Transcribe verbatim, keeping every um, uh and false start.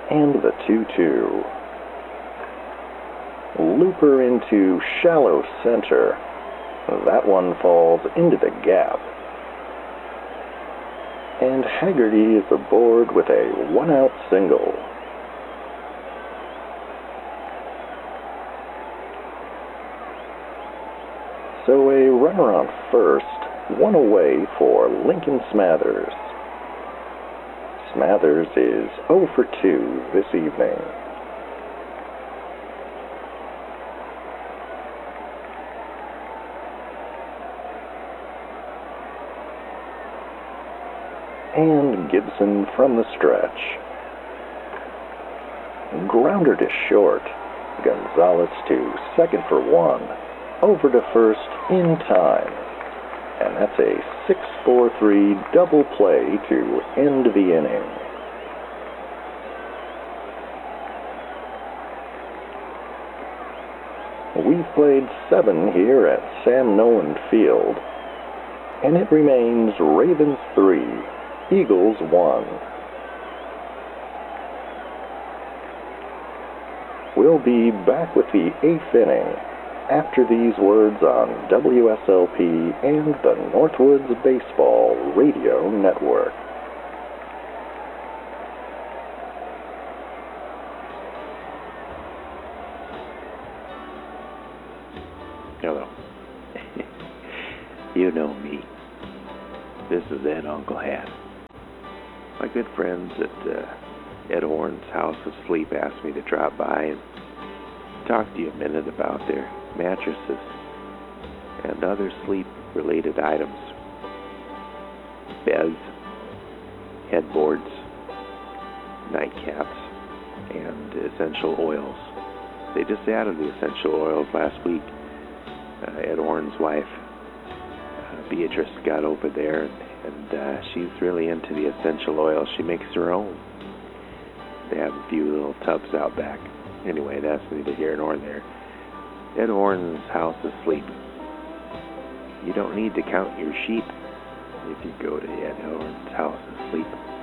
and the two two. Looper into shallow center. That one falls into the gap. And Haggerty is aboard with a one-out single. So a runner on first, one away for Lincoln Smathers. Smathers is oh for two this evening. And Gibson from the stretch. Grounder to short. Gonzalez to second for one. Over to first in time. And that's a six four three double play to end the inning. We've played seven here at Sam Nolan Field, and it remains Ravens three, Eagles one. We'll be back with the eighth inning after these words on W S L P and the Northwoods Baseball Radio Network. Hello. You know me. This is Ed Uncle Hat. My good friends at uh, Ed Horn's House of Sleep asked me to drop by and talk to you a minute about their mattresses and other sleep-related items. Beds, headboards, nightcaps, and essential oils. They just added the essential oils last week. Uh, Ed Horn's wife, uh, Beatrice, got over there, and, and uh, she's really into the essential oils. She makes her own. They have a few little tubs out back. Anyway, that's neither here nor there. Ed Horn's House of Sleep. You don't need to count your sheep if you go to Ed Horn's House of Sleep.